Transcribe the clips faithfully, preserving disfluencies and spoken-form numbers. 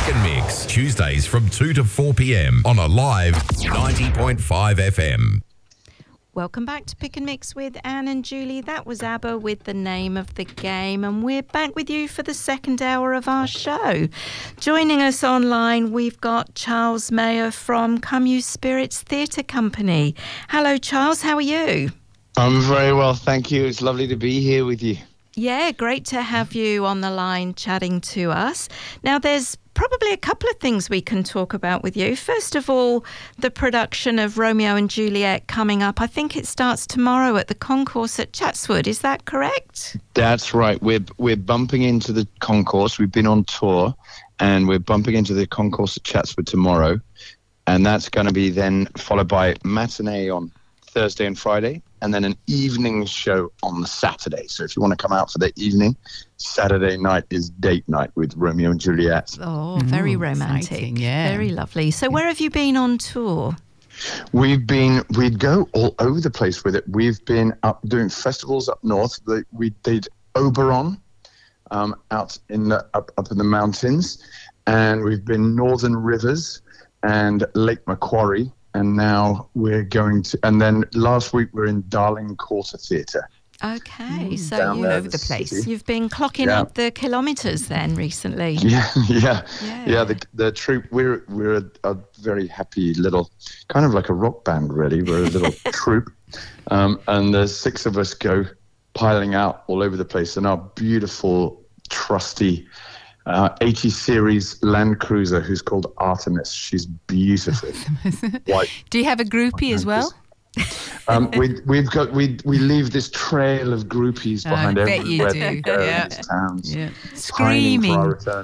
Pick and Mix, Tuesdays from two to four p.m. on Alive ninety point five F M. Welcome back to Pick and Mix with Anne and Julie. That was ABBA with The Name of the Game, and we're back with you for the second hour of our show. Joining us online, we've got Charles Mayer from Come You Spirits Theatre Company. Hello, Charles. How are you? I'm very well, thank you. It's lovely to be here with you. Yeah, great to have you on the line chatting to us. Now, there's probably a couple of things we can talk about with you. First of all, the production of Romeo and Juliet coming up. I think it starts tomorrow at the Concourse at Chatswood. Is that correct? That's right. We're we're bumping into the Concourse. We've been on tour, and we're bumping into the Concourse at Chatswood tomorrow, and that's going to be then followed by matinee on Thursday and Friday, and then an evening show on the Saturday. So if you want to come out for the evening, Saturday night is date night with Romeo and Juliet. Oh, very Ooh, romantic. exciting, yeah. Very lovely. So where have you been on tour? We've been, we'd go all over the place with it. We've been up doing festivals up north. We did Oberon um, out in the, up, up in the mountains, and we've been Northern Rivers and Lake Macquarie. And now we're going to, and then last week we're in Darling Quarter Theatre. Okay, Mm, so down you, there, all over the the place. city. you've been clocking Yeah. up the kilometres then recently. Yeah, yeah, Yeah. yeah. The the troupe, we're we're a, a very happy little, kind of like a rock band, really. We're a little troupe, um, and there's six of us go piling out all over the place in our beautiful, trusty uh, eighty series Land Cruiser, who's called Artemis. She's beautiful. White. Do you have a groupie as well? Um, we, we've got we we leave this trail of groupies behind I bet you everywhere do, we go yeah. in these towns, Yeah. pining for our Screaming. return.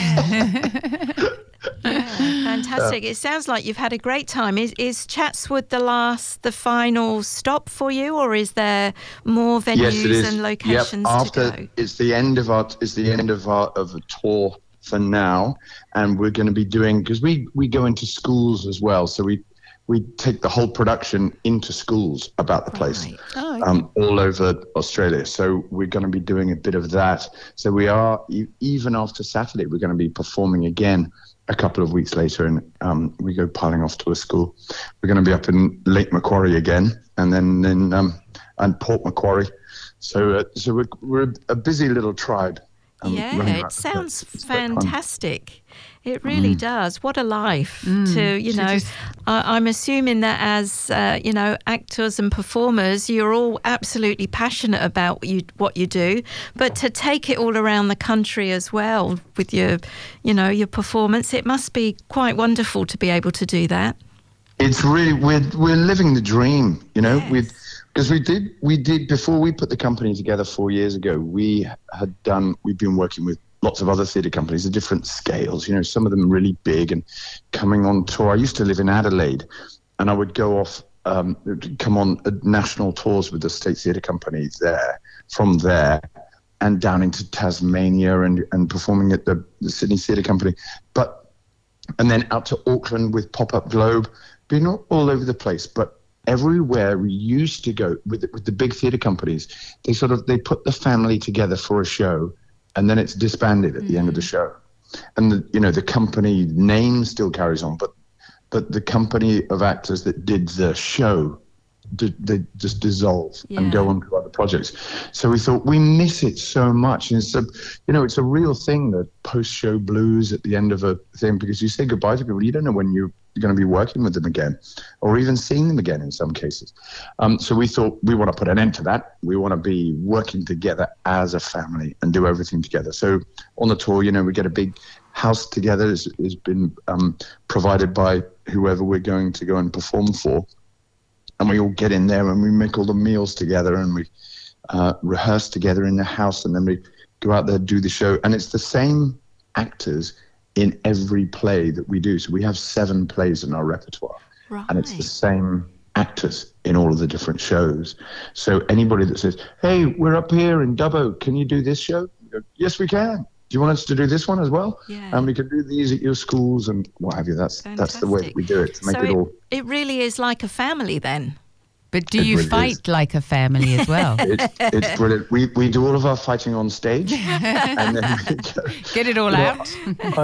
Yeah. Yeah, fantastic. It sounds like you've had a great time. Is is Chatswood the last, the final stop for you, or is there more venues Yes, it is. and locations yep. After to go? it's the end of our it's the end of our of a tour for now, and we're going to be doing, because we we go into schools as well, so we we take the whole production into schools about the place. Right. Oh, okay. Um, all over Australia. So we're going to be doing a bit of that. So we are, e- even after Saturday, we're going to be performing again a couple of weeks later, and um, we go piling off to a school. We're going to be up in Lake Macquarie again, and then in um, and Port Macquarie. So uh, so we're, we're a busy little tribe. um, running Yeah, around. it sounds It's great fun. fantastic. It really does. What a life Mm. to, you To know, just- I, I'm assuming that as, uh, you know, actors and performers, you're all absolutely passionate about what you, what you do, but to take it all around the country as well with your, you know, your performance, it must be quite wonderful to be able to do that. It's really, we're we're living the dream, you know. Yes. We, because we did we did before we put the company together four years ago. We had done we've been working with lots of other theatre companies at different scales. You know, some of them really big and coming on tour. I used to live in Adelaide, and I would go off, um, come on uh, national tours with the State Theatre Company there. From there, and down into Tasmania and and performing at the, the Sydney Theatre Company, but and then out to Auckland with Pop Up Globe. Been all, all over the place, but everywhere we used to go with the, with the big theatre companies, they sort of they put the family together for a show, and then it's disbanded at the end of the show, and the, you know the company name still carries on, but but the company of actors that did the show, d- they just dissolve and Yeah. go on to other projects. So we thought we miss it so much, and it's a you know it's a real thing, the post-show blues at the end of a thing, because you say goodbye to people, you don't know when you. You're going to be working with them again, or even seeing them again in some cases. Um, so we thought we want to put an end to that. We want to be working together as a family and do everything together. So on the tour, you know, we get a big house together. It's, it's been um, provided by whoever we're going to go and perform for. And we all get in there and we make all the meals together, and we uh, rehearse together in the house, and then we go out there, do the show. And it's the same actors in every play that we do. So we have seven plays in our repertoire, Right. and it's the same actors in all of the different shows. So anybody that says, hey, we're up here in Dubbo, can you do this show? We go, yes, we can. Do you want us to do this one as well? Yeah. And we can do these at your schools and what have you. That's that's the way that we do it, to make so it all. it really is like a family then. But do It you really fight is. like a family as well? It's, it's brilliant. We we do all of our fighting on stage, and then we go, Get it all you know, out. I have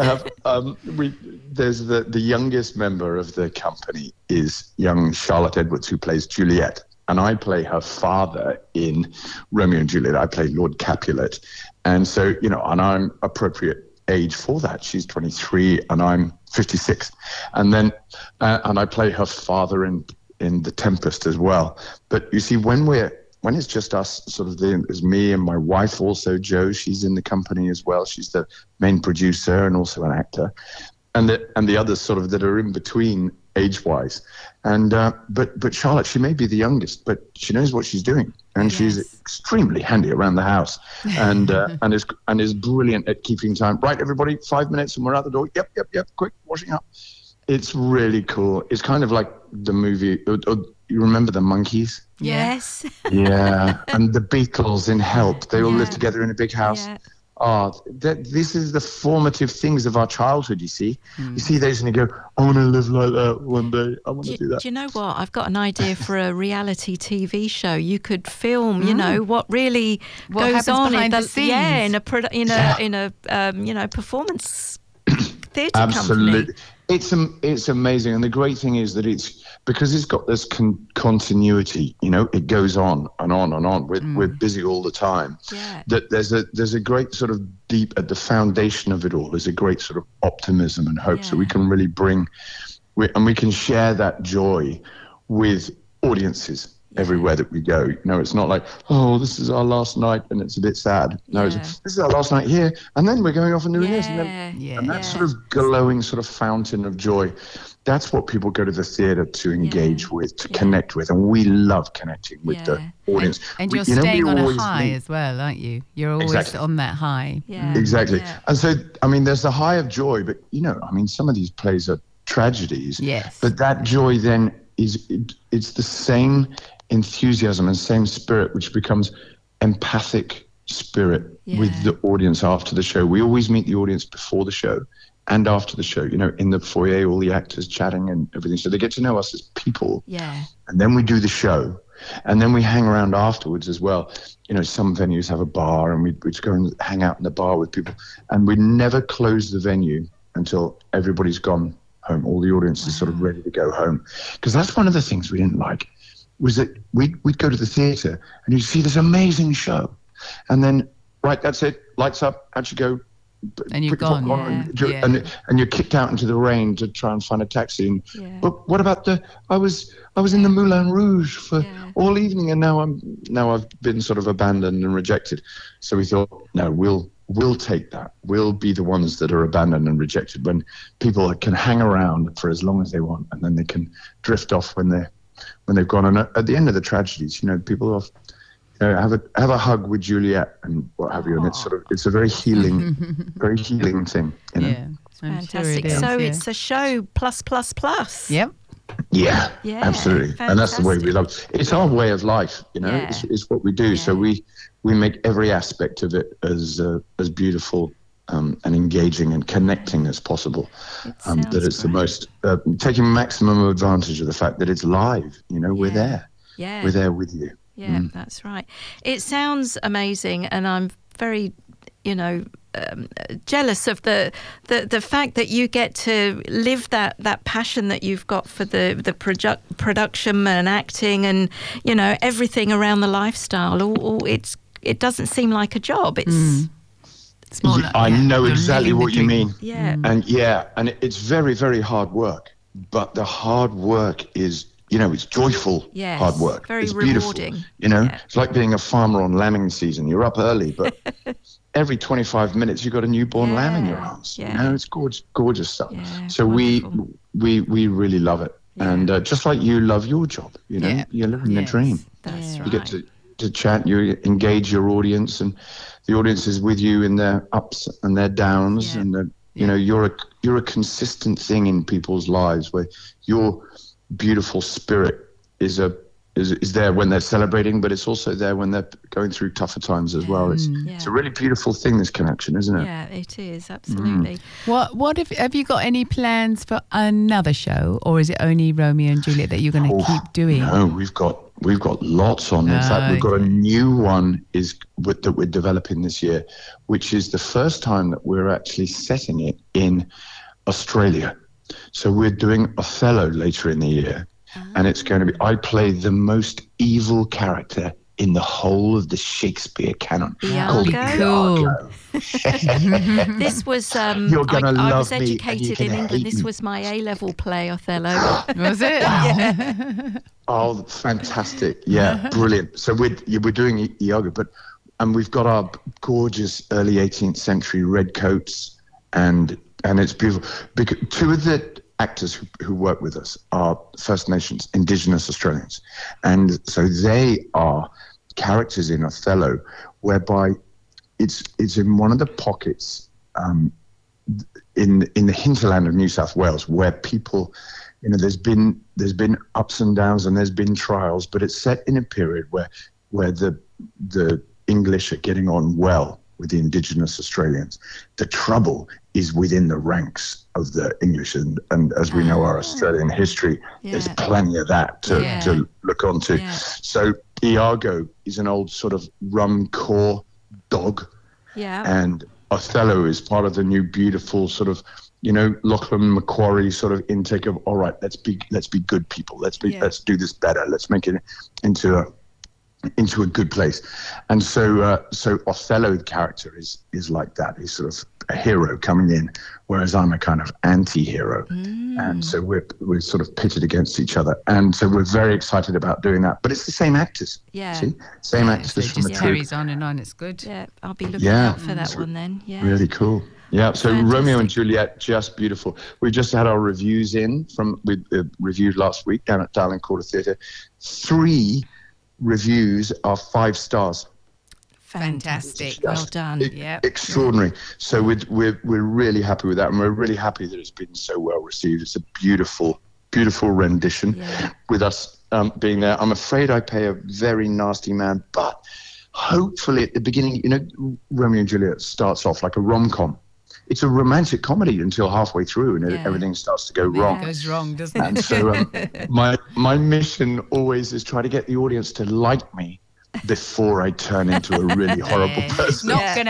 um, we, there's the, the youngest member of the company is young Charlotte Edwards, who plays Juliet. And I play her father in Romeo and Juliet. I play Lord Capulet. And so, you know, and I'm appropriate age for that. She's twenty-three and I'm fifty-six. And then, uh, and I play her father in, in The Tempest as well. But you see, when we're, when it's just us, sort of, the, there's me and my wife also, Jo, she's in the company as well. She's the main producer and also an actor. And the, and the others sort of that are in between age-wise. And uh, but but Charlotte, she may be the youngest, but she knows what she's doing, and yes. she's extremely handy around the house, and uh, and is and is brilliant at keeping time. Right, everybody, five minutes, and we're out the door. Yep, yep, yep. Quick, washing up. It's really cool. It's kind of like the movie. Uh, uh, you remember the Monkees? Yes. Yeah, and the Beatles in Help. They all yeah. live together in a big house. Yeah. Oh, that, this is the formative things of our childhood, you see. Mm. You see those and you go, I want to live like that one day. I want to do, do that. Do you know what? I've got an idea for a reality T V show. You could film, mm. you know, what really what goes on behind in the, the scenes. Yeah, in a, produ- in a, yeah. in a um, you know, performance theatre Absolutely. company. It's um, it's amazing. And the great thing is that it's, because it's got this con- continuity, you know, it goes on and on and on. We're, mm. we're busy all the time. Yeah. That there's a there's a great sort of deep, at the foundation of it all, there's a great sort of optimism and hope. Yeah. So we can really bring, we, and we can share that joy with audiences. Yeah. Everywhere that we go, you know, it's not like, oh, this is our last night and it's a bit sad. No, yeah. it's, this is our last night here, and then we're going off and doing yeah. this, and, then, yeah. and that yeah. sort of glowing sort of fountain of joy. That's what people go to the theatre to engage yeah. with, to yeah. connect with, and we love connecting with yeah. the audience. And, and you're we, you staying know, on a always high need, as well, aren't you? You're always exactly. on that high. Yeah. Mm. Exactly. Yeah. And so, I mean, there's the high of joy, but, you know, I mean, some of these plays are tragedies. Yes. But that joy then is, it, it's the same enthusiasm and same spirit, which becomes empathic spirit yeah. with the audience after the show. We always meet the audience before the show and after the show, you know, in the foyer, all the actors chatting and everything. So they get to know us as people. Yeah. And then we do the show. And then we hang around afterwards as well. You know, some venues have a bar, and we, we just go and hang out in the bar with people. And we never close the venue until everybody's gone home. All the audience wow. is sort of ready to go home. Because that's one of the things we didn't like, was that we'd, we'd go to the theatre and you'd see this amazing show. And then, right, that's it, lights up, out you go. And you're gone. Yeah, and, yeah. and, and you're kicked out into the rain to try and find a taxi. And, yeah. But what about the, I was I was in the Moulin Rouge for yeah. all evening, and now, I'm, now I've been sort of abandoned and rejected. So we thought, no, we'll we'll take that. We'll be the ones that are abandoned and rejected, when people can hang around for as long as they want, and then they can drift off when they're when they've gone. And at the end of the tragedies, you know, people are, you know, have a have a hug with Juliet and what have you, and it's sort of it's a very healing, very healing thing. You know? Yeah, fantastic. Sure it is, so yeah. it's a show plus plus plus. Yep. Yeah, yeah, absolutely, fantastic. And that's the way we love it. It's our way of life, you know. Yeah. It's, it's what we do. Yeah. So we we make every aspect of it as uh, as beautiful um, and engaging and connecting as possible. It um, that it's great. the most uh, taking maximum advantage of the fact that it's live. You know, we're yeah. there. Yeah, we're there with you. Yeah, mm. that's right. It sounds amazing, and I'm very, you know, um, jealous of the, the the fact that you get to live that, that passion that you've got for the the produ- production and acting, and you know, everything around the lifestyle. All, all it's it doesn't seem like a job. It's. Mm. It's more yeah, like, I yeah, know exactly what you mean. Yeah, mm. and yeah, and it, it's very very hard work, but the hard work is. You know, it's joyful yes, hard work. Very it's rewarding. Beautiful. You know, yeah. It's like being a farmer on lambing season. You're up early, but every twenty-five minutes you've got a newborn yeah. lamb in your arms. Yeah. You know, it's gorgeous, gorgeous stuff. Yeah, so wonderful. we we we really love it, yeah. and uh, just like you love your job. You know, yeah. you're living yes. the dream. That's you right. get to to chat. You engage your audience, and the audience is with you in their ups and their downs, yeah. and the, you yeah. know, you're a you're a consistent thing in people's lives where your beautiful spirit is a is is there when they're celebrating, but it's also there when they're going through tougher times as yeah. well. It's yeah. it's a really beautiful thing, this connection, isn't it? Yeah, it is, absolutely. Mm. What what if have you got any plans for another show, or is it only Romeo and Juliet that you're going to Oh, keep doing? No, we've got we've got lots on. In fact, we've got a new one is with, that we're developing this year, which is the first time that we're actually setting it in Australia. So we're doing Othello later in the year, oh. and it's going to be, I play the most evil character in the whole of the Shakespeare canon. Iago. Iago. This was, um, You're gonna I, love I was me educated in England. This me. was my A-level play, Othello. Was it? Yeah. Oh, fantastic. Yeah, brilliant. So we're, we're doing Iago, but and we've got our gorgeous early eighteenth century red coats, and and it's beautiful. Because two of the actors who, who work with us are First Nations, Indigenous Australians. And so they are characters in Othello, whereby it's it's in one of the pockets um, in in the hinterland of New South Wales where people, you know, there's been there's been ups and downs and there's been trials, but it's set in a period where where the the English are getting on well with the Indigenous Australians. The trouble is within the ranks of the English, and, and as we know our Australian history, yeah. there's plenty of that to, yeah. to look onto. Yeah. So Iago is an old sort of rum core dog, yeah. and Othello is part of the new beautiful sort of, you know, Lachlan Macquarie sort of intake of, all right, let's be let's be good people, let's be yeah. let's do this better, let's make it into a into a good place. And so uh, so Othello, the character, is is like that. He's sort of a hero coming in, whereas I'm a kind of anti-hero. Mm. And so we're we're sort of pitted against each other. And so we're very excited about doing that. But it's the same actors. Yeah. See? Same yeah, actors so from just the carries troupe. on and on. It's good. Yeah, I'll be looking yeah. out for that it's one then. Yeah. Really cool. Yeah, so Fantastic. Romeo and Juliet, just beautiful. We just had our reviews in from, we uh, reviewed last week down at Darling Quarter Theatre. Three reviews are five stars. Fantastic. Well done. E- yeah. Extraordinary. So we're, we're, we're really happy with that, and we're really happy that it's been so well received. It's a beautiful, beautiful rendition yeah. with us um, being there. I'm afraid I play a very nasty man, but hopefully at the beginning, you know, Romeo and Juliet starts off like a rom-com. It's a romantic comedy until halfway through, and yeah. everything starts to go yeah, wrong. It goes wrong, doesn't it? And so um, my my mission always is try to get the audience to like me before I turn into a really horrible yeah, person. It's not yeah. going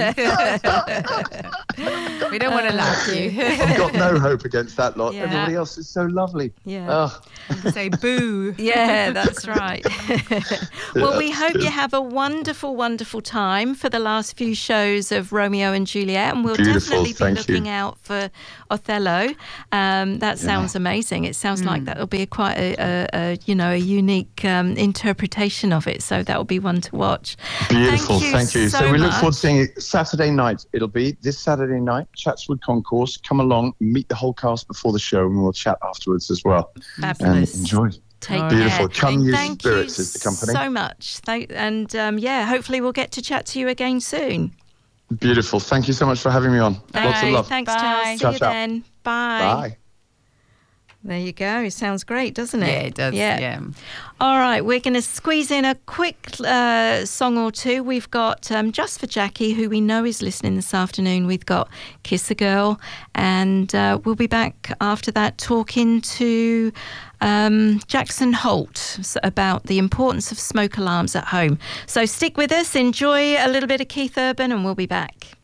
to happen. We don't want to laugh you. I've got no hope against that lot. Yeah. Everybody else is so lovely. Yeah. Oh. Say boo. Yeah, that's right. Well, we hope you have a wonderful, wonderful time for the last few shows of Romeo and Juliet, and we'll Beautiful. definitely be Thank looking you. out for Othello. Um, that sounds yeah. amazing. It sounds Mm. like that'll be a quite a, a, a you know a unique um, interpretation of it. So that will be one to watch. Beautiful. Thank you. Thank you. So, So we look much. forward to seeing it Saturday night. It'll be this Saturday night, Chatswood Concourse. Come along, meet the whole cast before the show, and we'll chat afterwards as well. Fabulous. And enjoy. Take All Beautiful. care. Come Use Thank Spirits you is the company. so much. Thank, and um, yeah, hopefully we'll get to chat to you again soon. Beautiful. Thank you so much for having me on. Lots of Okay, love. Thanks, Bye. Charles. See Ciao, you ciao. then. Bye. Bye. There you go. It sounds great, doesn't it? Yeah, it does. Yeah. yeah. All right, we're going to squeeze in a quick uh, song or two. We've got um, Just for Jackie, who we know is listening this afternoon. We've got Kiss a Girl, and uh, we'll be back after that talking to um, Jackson Holt about the importance of smoke alarms at home. So stick with us, enjoy a little bit of Keith Urban, and we'll be back.